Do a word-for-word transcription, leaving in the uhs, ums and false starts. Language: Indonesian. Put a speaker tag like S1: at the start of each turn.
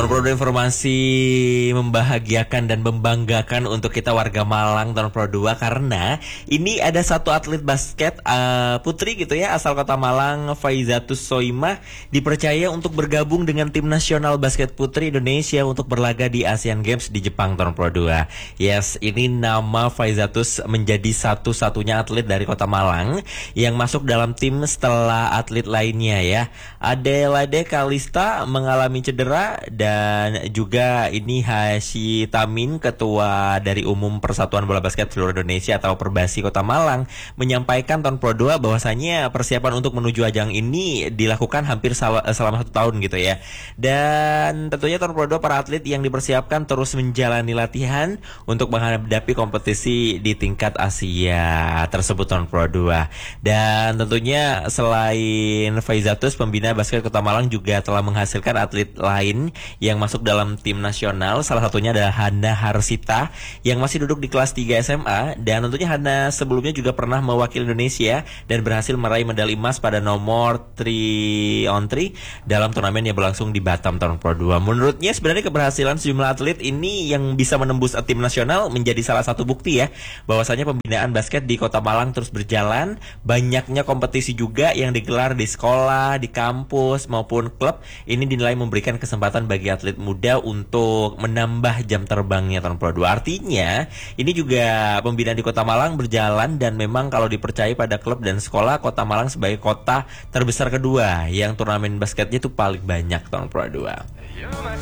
S1: Pro dua informasi membahagiakan dan membanggakan untuk kita warga Malang tahun Pro dua karena ini ada satu atlet basket uh, putri gitu ya asal kota Malang, Faizatus Soimah, dipercaya untuk bergabung dengan tim nasional basket putri Indonesia untuk berlaga di Asian Games di Jepang tahun Pro dua. Yes, ini nama Faizatus menjadi satu-satunya atlet dari kota Malang yang masuk dalam tim setelah atlet lainnya ya. Adelaide Kalista mengalami cedera dan juga ini Hashi Tamin, ketua dari Umum Persatuan Bola Basket Seluruh Indonesia atau Perbasi Kota Malang, menyampaikan tahun Pro dua bahwasanya persiapan untuk menuju ajang ini dilakukan hampir selama satu tahun gitu ya. Dan tentunya tahun Pro dua para atlet yang dipersiapkan terus menjalani latihan untuk menghadapi kompetisi di tingkat Asia tersebut tahun Pro dua. Dan tentunya selain Faizatus, pembina basket Kota Malang juga telah menghasilkan atlet lain yang masuk dalam tim nasional. Salah satunya adalah Hana Harsita yang masih duduk di kelas tiga S M A, dan tentunya Hana sebelumnya juga pernah mewakili Indonesia dan berhasil meraih medali emas pada nomor tiga on tiga dalam turnamen yang berlangsung di Batam tahun Pro dua. Menurutnya sebenarnya keberhasilan sejumlah atlet ini yang bisa menembus tim nasional menjadi salah satu bukti ya bahwasanya pembinaan basket di Kota Malang terus berjalan. Banyaknya kompetisi juga yang digelar di sekolah, di kampus maupun klub ini dinilai memberikan kesempatan bagi atlet muda untuk menambah jam terbangnya tahun Pro dua. Artinya ini juga pembinaan di Kota Malang berjalan, dan memang kalau dipercaya pada klub dan sekolah, Kota Malang sebagai kota terbesar kedua yang turnamen basketnya itu paling banyak tahun Pro dua.